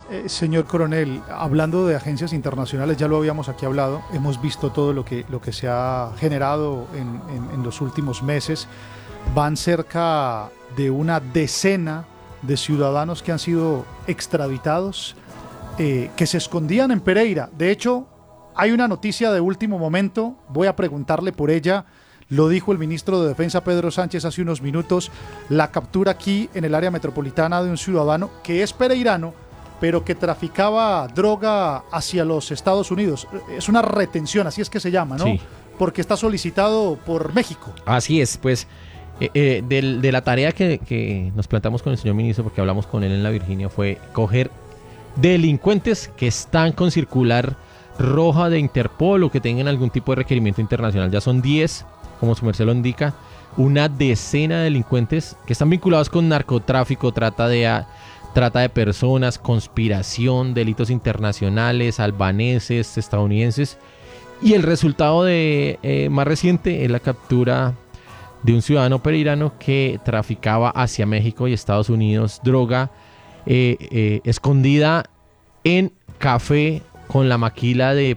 Señor coronel, hablando de agencias internacionales, ya lo habíamos aquí hablado, hemos visto todo lo que se ha generado en los últimos meses. Van cerca de una decena de ciudadanos que han sido extraditados, que se escondían en Pereira. De hecho, hay una noticia de último momento, voy a preguntarle por ella. Lo dijo el ministro de Defensa Pedro Sánchez hace unos minutos, la captura aquí en el área metropolitana de un ciudadano que es pereirano, pero que traficaba droga hacia los Estados Unidos. Es una retención, así es que se llama, ¿no? Sí. Porque está solicitado por México. Así es, pues de la tarea que nos plantamos con el señor ministro, porque hablamos con él en la Virginia, fue coger delincuentes que están con circular roja de Interpol o que tengan algún tipo de requerimiento internacional. Ya son 10, como su merced lo indica, una decena de delincuentes que están vinculados con narcotráfico, trata de personas, conspiración, delitos internacionales, albaneses, estadounidenses. Y el resultado más reciente es la captura de un ciudadano pereirano que traficaba hacia México y Estados Unidos droga escondida en café con la maquila de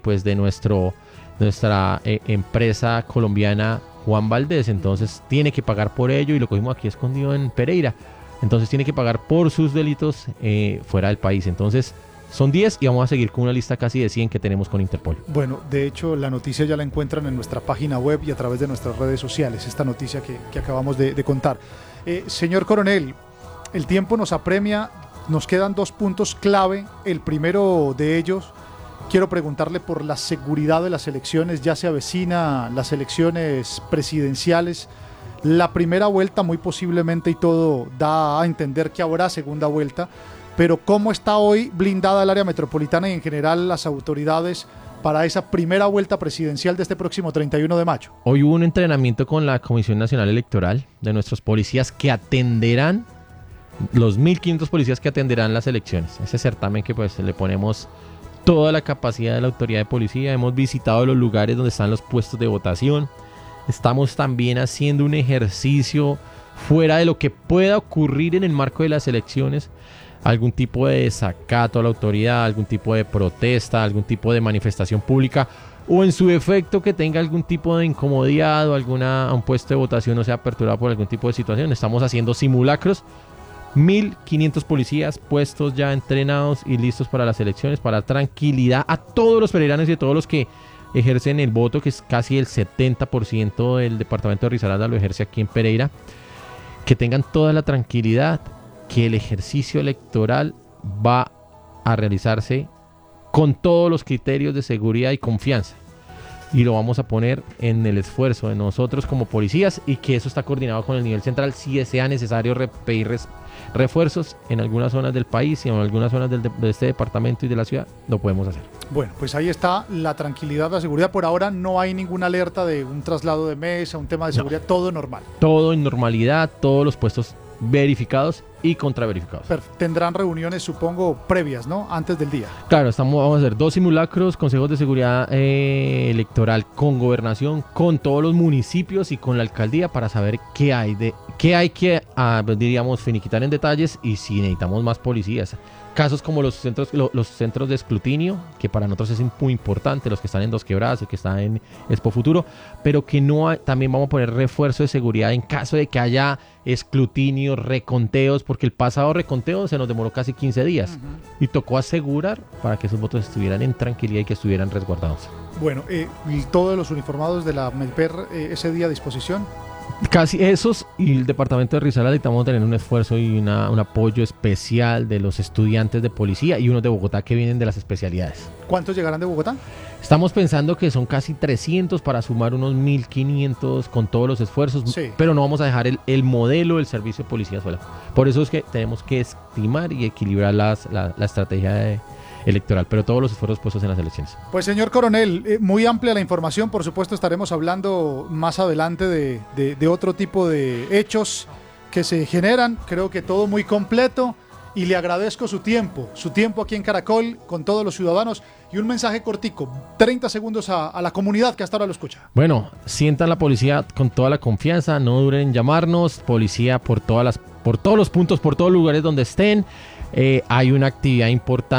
nuestra empresa colombiana Juan Valdés. Entonces tiene que pagar por ello y lo cogimos aquí escondido en Pereira. Entonces tiene que pagar por sus delitos fuera del país. Entonces son 10 y vamos a seguir con una lista casi de 100 que tenemos con Interpol. Bueno, de hecho la noticia ya la encuentran en nuestra página web y a través de nuestras redes sociales, esta noticia que acabamos de contar. Señor coronel, el tiempo nos apremia, nos quedan 2 puntos clave. El primero de ellos, quiero preguntarle por la seguridad de las elecciones. Ya se avecina las elecciones presidenciales. La primera vuelta muy posiblemente, y todo da a entender que habrá segunda vuelta, pero ¿cómo está hoy blindada el área metropolitana y en general las autoridades para esa primera vuelta presidencial de este próximo 31 de mayo? Hoy hubo un entrenamiento con la Comisión Nacional Electoral de nuestros policías que atenderán, los 1.500 policías que atenderán las elecciones. Ese certamen que pues le ponemos toda la capacidad de la autoridad de policía. Hemos visitado los lugares donde están los puestos de votación. Estamos también haciendo un ejercicio fuera de lo que pueda ocurrir en el marco de las elecciones, algún tipo de desacato a la autoridad, algún tipo de protesta, algún tipo de manifestación pública, o en su defecto que tenga algún tipo de incomodidad o un puesto de votación no sea aperturado por algún tipo de situación. Estamos haciendo simulacros, 1.500 policías puestos ya entrenados y listos para las elecciones, para dar tranquilidad a todos los pereiranos y a todos los que ejercen el voto, que es casi el 70% del departamento de Risaralda lo ejerce aquí en Pereira, que tengan toda la tranquilidad que el ejercicio electoral va a realizarse con todos los criterios de seguridad y confianza, y lo vamos a poner en el esfuerzo de nosotros como policías, y que eso está coordinado con el nivel central. Si sea necesario pedir refuerzos en algunas zonas del país y en algunas zonas de este departamento y de la ciudad, lo podemos hacer. Bueno, pues ahí está la tranquilidad, la seguridad. Por ahora no hay ninguna alerta de un traslado de mesa, un tema de seguridad, no. Todo normal. Todo en normalidad, todos los puestos verificados y contraverificados. Tendrán reuniones, supongo, previas, ¿no? Antes del día. Claro, vamos a hacer 2 simulacros, consejos de seguridad electoral con gobernación, con todos los municipios y con la alcaldía, para saber qué hay que diríamos, finiquitar en detalles, y si necesitamos más policías. Casos como los centros de escrutinio, que para nosotros es muy importante, los que están en Dos Quebradas, el que está en Expo Futuro, pero que también vamos a poner refuerzo de seguridad en caso de que haya escrutinio, reconteos, porque el pasado reconteo se nos demoró casi 15 días y tocó asegurar para que esos votos estuvieran en tranquilidad y que estuvieran resguardados. Bueno, ¿y todos los uniformados de la Melper ese día a disposición? Casi esos, y el departamento de Risaralda estamos teniendo un esfuerzo y un apoyo especial de los estudiantes de policía y unos de Bogotá que vienen de las especialidades. ¿Cuántos llegarán de Bogotá? Estamos pensando que son casi 300 para sumar unos 1.500 con todos los esfuerzos, sí. Pero no vamos a dejar el modelo del servicio de policía sola. Por eso es que tenemos que estimar y equilibrar la estrategia electoral, pero todos los esfuerzos puestos en las elecciones. Pues señor coronel, muy amplia la información. Por supuesto estaremos hablando más adelante de otro tipo de hechos que se generan. Creo que todo muy completo, y le agradezco su tiempo aquí en Caracol con todos los ciudadanos, y un mensaje cortico, 30 segundos a la comunidad que hasta ahora lo escucha. Bueno, sientan la policía con toda la confianza, no duren en llamarnos, policía por todos los puntos, por todos los lugares donde estén. Hay una actividad importante